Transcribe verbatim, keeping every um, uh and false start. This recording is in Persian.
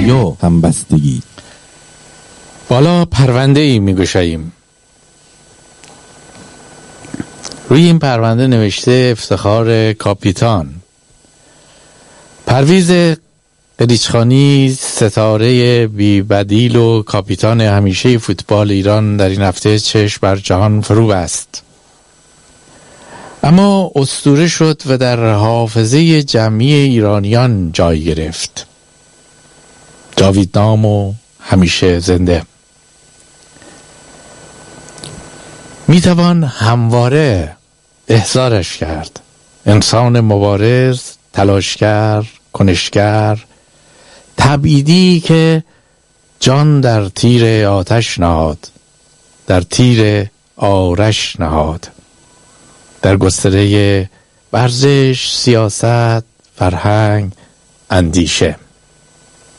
همدستی و همبستگی. بالا پرونده ای می گشاییم. روی این پرونده نوشته افتخار کاپیتان. پرویز قلیچخانی ستاره بی بدیل و کاپیتان همیشه فوتبال ایران در این هفته چشم بر جهان فرو بست، اما اسطوره شد و در حافظه جمعی ایرانیان جای گرفت. جاویدنام و همیشه زنده. میتوان همواره احضارش کرد. انسان مبارز، تلاشگر، کنشگر، تبعیدی که جان در تیر آتش نهاد، در تیر آرش نهاد، در گستره ورزش، سیاست، فرهنگ، اندیشه.